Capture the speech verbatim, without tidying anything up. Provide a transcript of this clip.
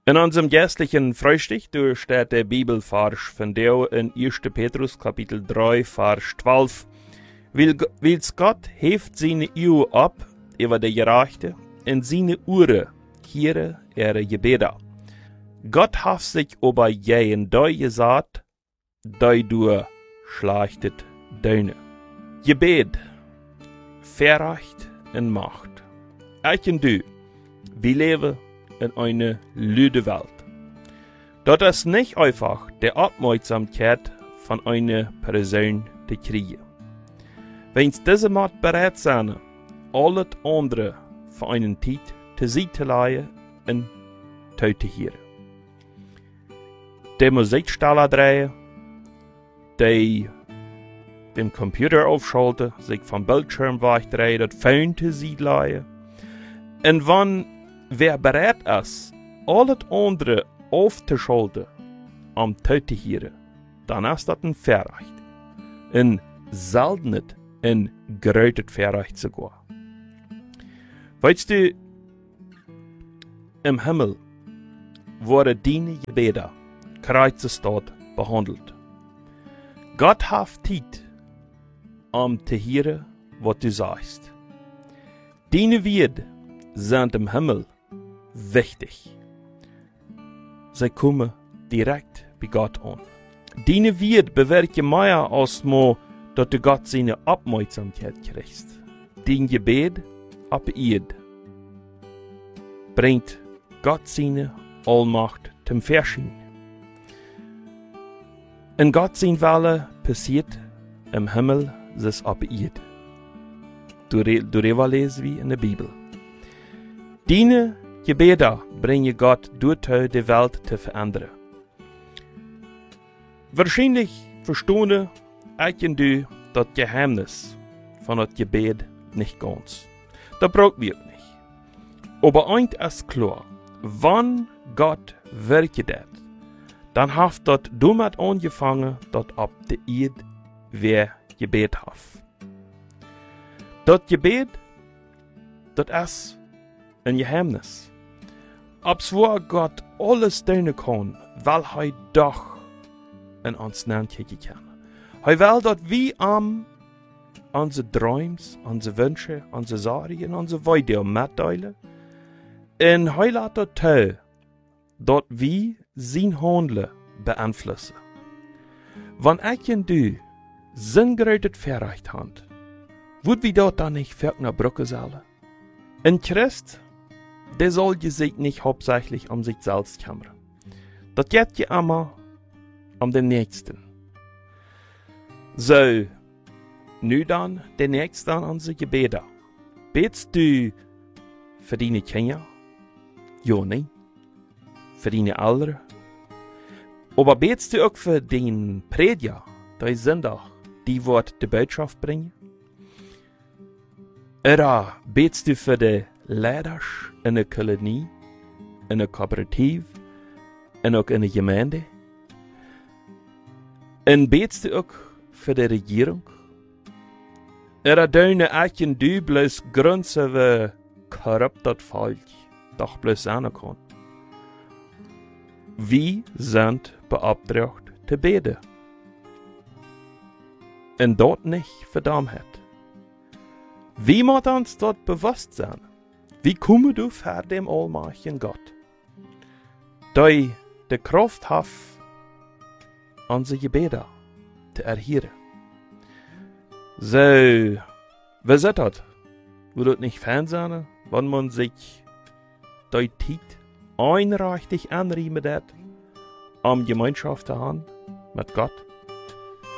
In unserem geistlichen Frühstück steht der Bibelvers von der in erster Petrus Kapitel drei, Vers zwölf. Wils Gott heeft seine Uhr ab über die Gerechte in seine Uhren hier ihre Gebete. Gott hat sich über jeden Deu gesagt, Deu du schlachtet deine. Gebet, Verrecht und Macht. Ich und du, wir leben in einer lüde Welt. Dort ist nicht einfach die Aufmerksamkeit von einer Person zu kriegen. Wenn sie diese Mal bereit sind, alles andere für einen Zeit zu sehen zu legen und zu hören. Die Musiksteller drehen, die den Computer aufschalten, sich vom Bildschirm wegdrehen, das Phone zu sehen legen. Und wenn wer bereit ist, alles andere aufzuschalten, um zu hören, dann ist das ein Verrecht. Ein seltenes, ein größtes Verrecht sogar. Weißt du, im Himmel wurden deine Gebete kreuzestot behandelt. Gott hat Zeit, um zu hören, was du sagst. Deine Worte sind im Himmel wichtig. Sie kommen direkt bei Gott an. Deine Worte bewirken mehr als nur, dass du Gott seine Aufmerksamkeit kriegst. Dein Gebet ab Erde bringt Gott seine Allmacht zum Verschieden. In Gott sein Wille passiert im Himmel das ab Erde. Du, du lesen wie in der Bibel. Deine Gebete bringen Gott durch die Welt zu verändern. Wahrscheinlich verstehen ich und du das Geheimnis von das Gebet nicht ganz. Das braucht wir nicht. Aber eins ist klar, wenn Gott wirkt hat, dann hat das damit angefangen, dass ab der Erde wer Gebet hat. Das Gebet, das ist ein Geheimnis. Obwohl Gott alles tun kann, weil er doch in uns nachkicken kann. Er will, dass wir am unsere Träume, unsere Wünsche, unsere Sorgen, unsere Weide mitteilen. Und er lässt das tun, dass wir sein Handeln beeinflussen. Wenn ich und du sein gerötet Verrecht haben, würden wir dort dann nicht für eine Brücke sollen? Ein Christ, der soll sich nicht hauptsächlich um sich selbst kümmern. Das geht ja immer um den Nächsten. So, nu dann der Nächste an unsere Gebete. Betest du für deine Kinder? Ja, nein. Für deine Eltern? Aber betest du auch für den Prediger, der Sünder, die Wort die Botschaft bringen? Oder betest du für die Leiter in der Kolonie, in der Kooperative und auch in der Gemeinde? Und betest du auch für die Regierung? Oder deine Eichen du bloß Gründe wie korrupt das Volk doch bloß sein kann? Wir sind beauftragt zu beten. Und dort nicht verdammt. Wie muss uns dort bewusst sein? Wie kommen du vor dem allmächtigen Gott? Der die Kraft hat, unsere Gebete zu erhören. So, wie ist das? Würde das nicht fern sein, wenn man sich die Zeit einrichtig anriemen hat, um Gemeinschaft zu haben mit Gott?